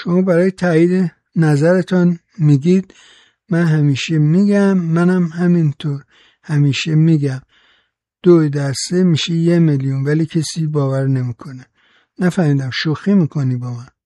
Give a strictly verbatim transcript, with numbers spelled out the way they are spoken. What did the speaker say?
شما برای تایید نظرتان میگید من همیشه میگم، منم همینطور همیشه میگم. دو در سه میشه یه میلیون، ولی کسی باور نمیکنه. نفهمیدم شوخی میکنی با من؟